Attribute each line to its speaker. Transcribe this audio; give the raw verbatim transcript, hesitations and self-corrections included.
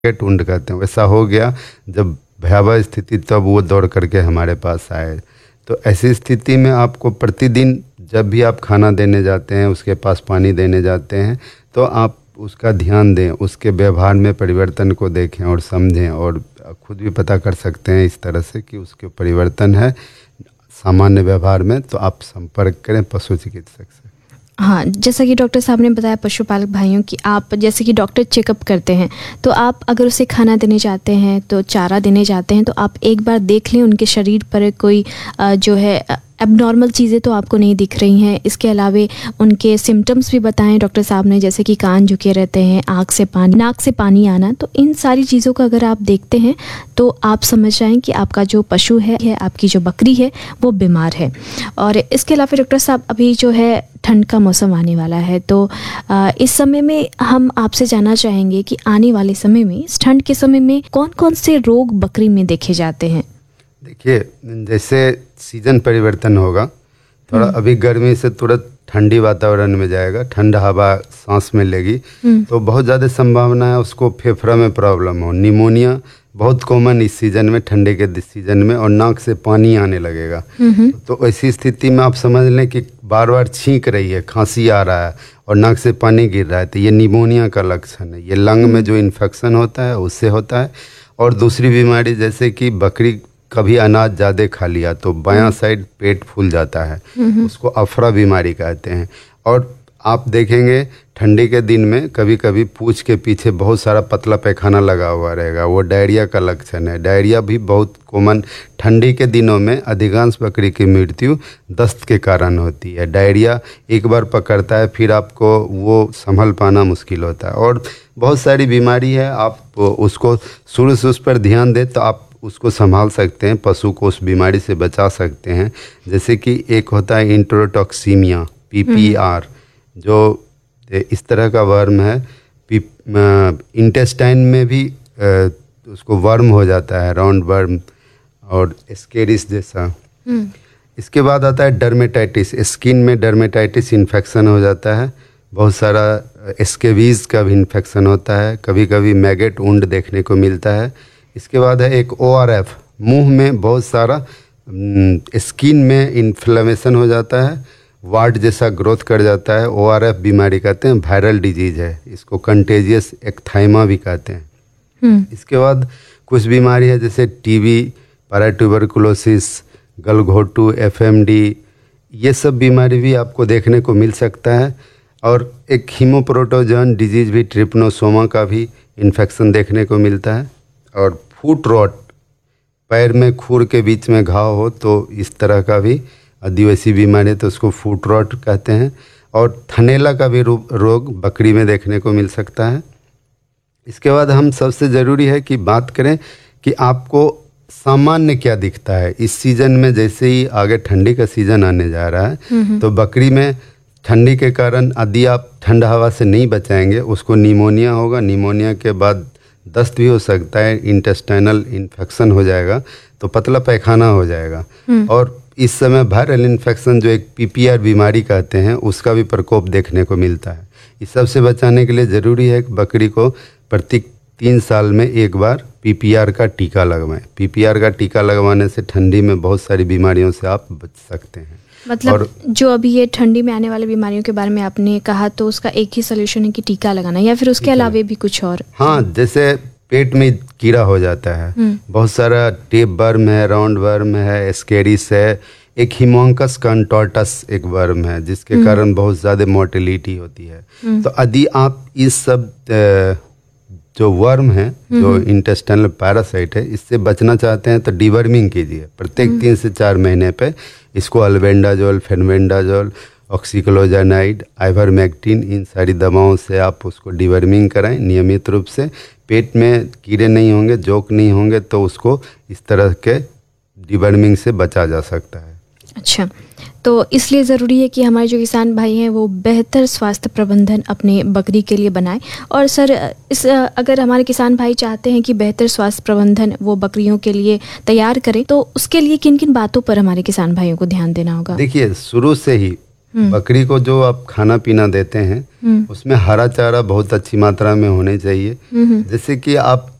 Speaker 1: टूंड कहते हैं, वैसा हो गया जब भयावह स्थिति, तब वो दौड़ करके हमारे पास आए। तो ऐसी स्थिति में आपको प्रतिदिन जब भी आप खाना देने जाते हैं, उसके पास पानी देने जाते हैं, तो आप उसका ध्यान दें, उसके व्यवहार में परिवर्तन को देखें और समझें, और खुद भी पता कर सकते हैं इस तरह से कि उसके परिवर्तन है सामान्य व्यवहार में, तो आप संपर्क करें पशु चिकित्सक से।
Speaker 2: हाँ, जैसा कि डॉक्टर साहब ने बताया पशुपालक भाइयों की, आप जैसे कि डॉक्टर चेकअप करते हैं, तो आप अगर उसे खाना देने जाते हैं, तो चारा देने जाते हैं, तो आप एक बार देख लें उनके शरीर पर कोई जो है एबनॉर्मल चीज़ें तो आपको नहीं दिख रही हैं। इसके अलावे उनके सिम्टम्स भी बताएं डॉक्टर साहब ने, जैसे कि कान झुके रहते हैं, आँख से पानी नाक से पानी आना। तो इन सारी चीज़ों का अगर आप देखते हैं तो आप समझ जाएं कि आपका जो पशु है, है आपकी जो बकरी है वो बीमार है। और इसके अलावा डॉक्टर साहब, अभी जो है ठंड का मौसम आने वाला है, तो इस समय में हम आपसे जानना चाहेंगे कि आने वाले समय में, इस ठंड के समय में कौन कौन से रोग बकरी में देखे जाते हैं?
Speaker 1: देखिए, जैसे सीजन परिवर्तन होगा, थोड़ा अभी गर्मी से तुरंत ठंडी वातावरण में जाएगा, ठंडा हवा सांस में लेगी, तो बहुत ज़्यादा संभावना है उसको फेफड़ा में प्रॉब्लम हो। निमोनिया बहुत कॉमन इस सीज़न में, ठंडे के सीज़न में, और नाक से पानी आने लगेगा। तो ऐसी स्थिति में आप समझ लें कि बार बार छींक रही है, खांसी आ रहा है और नाक से पानी गिर रहा है, तो ये निमोनिया का लक्षण है। ये लंग में जो इन्फेक्शन होता है उससे होता है। और दूसरी बीमारी, जैसे कि बकरी कभी अनाज ज़्यादा खा लिया तो बायां साइड पेट फूल जाता है, उसको अफरा बीमारी कहते हैं। और आप देखेंगे ठंडी के दिन में कभी कभी पूंछ के पीछे बहुत सारा पतला पैखाना लगा हुआ रहेगा, वो डायरिया का लक्षण है। डायरिया भी बहुत कॉमन, ठंडी के दिनों में अधिकांश बकरी की मृत्यु दस्त के कारण होती है। डायरिया एक बार पकड़ता है, फिर आपको वो संभल पाना मुश्किल होता है। और बहुत सारी बीमारी है, आप उसको शुरू से उस पर ध्यान दें तो आप उसको संभाल सकते हैं, पशु को उस बीमारी से बचा सकते हैं। जैसे कि एक होता है इंट्रोटॉक्सीमिया, पी पी आर, जो इस तरह का वर्म है, इंटेस्टाइन में भी आ, उसको वर्म हो जाता है, राउंड वर्म और स्केरिस जैसा। इसके बाद आता है डर्मेटाइटिस, स्किन में डर्मेटाइटिस इन्फेक्शन हो जाता है। बहुत सारा स्केबीज का भी इन्फेक्शन होता है, कभी कभी मैगेट वुंड देखने को मिलता है। इसके बाद है एक ओ आर एफ, मुंह में बहुत सारा स्किन में इन्फ्लेमेशन हो जाता है, वार्ड जैसा ग्रोथ कर जाता है। ओ आर एफ बीमारी कहते हैं, वायरल डिजीज है, इसको कंटेजियस एक्थाइमा भी कहते हैं। इसके बाद कुछ बीमारी है जैसे टीबी, पैराट्यूबरकुलोसिस, गलघोटू, एफ एम डी, ये सब बीमारी भी आपको देखने को मिल सकता है। और एक हीमोप्रोटोजन डिजीज भी, ट्रिप्नोसोमा का भी इन्फेक्शन देखने को मिलता है। और फुट रॉट, पैर में खुर के बीच में घाव हो तो इस तरह का भी आदिवासी बीमारी, तो उसको फुट रॉट कहते हैं। और थनेला का भी रोग बकरी में देखने को मिल सकता है। इसके बाद हम सबसे ज़रूरी है कि बात करें कि आपको सामान्य क्या दिखता है इस सीज़न में। जैसे ही आगे ठंडी का सीज़न आने जा रहा है, तो बकरी में ठंडी के कारण यदि आप ठंडा हवा से नहीं बचाएंगे, उसको निमोनिया होगा। निमोनिया के बाद दस्त भी हो सकता है, इंटेस्टाइनल इन्फेक्शन हो जाएगा, तो पतला पैखाना हो जाएगा। और इस समय वायरल इन्फेक्शन, जो एक पी पी आर बीमारी कहते हैं, उसका भी प्रकोप देखने को मिलता है। इस सब से बचाने के लिए ज़रूरी है कि बकरी को प्रति तीन साल में एक बार पी पी आर का टीका लगवाएं। पी पी आर का टीका लगवाने से ठंडी में बहुत सारी बीमारियों से आप बच सकते हैं।
Speaker 2: मतलब और जो अभी ये ठंडी में आने वाली बीमारियों के बारे में आपने कहा, तो उसका एक ही सोल्यूशन है कि टीका लगाना, या फिर उसके अलावा भी कुछ और? हाँ,
Speaker 1: जैसे पेट में कीड़ा हो जाता है, बहुत सारा टेप वर्म है, राउंड वर्म है, स्केरिस है, एक हिमोंकस कंटोर्टस एक वर्म है जिसके कारण बहुत ज़्यादा मोर्टेलिटी होती है। तो यदि आप इस सब जो वर्म है, जो इंटेस्टाइनल पैरासाइट है, इससे बचना चाहते हैं तो डिवर्मिंग कीजिए प्रत्येक तीन से चार महीने पे। इसको अल्बेंडाजोल, फेनबेंडाजोल, ऑक्सीक्लोजानाइड, आइवरमेक्टिन, इन सारी दवाओं से आप उसको डिवर्मिंग कराएं नियमित रूप से। पेट में कीड़े नहीं होंगे, जोक नहीं होंगे, तो उसको इस तरह के डिवर्मिंग से बचा जा सकता है।
Speaker 2: अच्छा, तो इसलिए ज़रूरी है कि हमारे जो किसान भाई हैं वो बेहतर स्वास्थ्य प्रबंधन अपने बकरी के लिए बनाएं। और सर, इस अगर हमारे किसान भाई चाहते हैं कि बेहतर स्वास्थ्य प्रबंधन वो बकरियों के लिए तैयार करें, तो उसके लिए किन किन बातों पर हमारे किसान भाइयों को ध्यान देना होगा?
Speaker 1: देखिए, शुरू से ही बकरी को जो आप खाना पीना देते हैं उसमें हरा चारा बहुत अच्छी मात्रा में होने चाहिए। जैसे कि आप